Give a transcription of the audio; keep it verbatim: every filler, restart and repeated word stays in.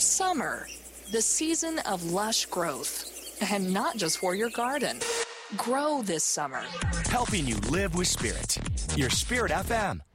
Summer, the season of lush growth. And not just for your garden. Grow this summer. Helping you live with Spirit. Your Spirit F M.